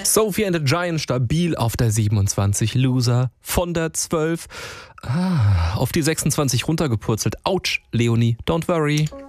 Sophie and the Giant stabil auf der 27. Loser von der 12. Auf die 26 runtergepurzelt. Autsch, Leonie, don't worry.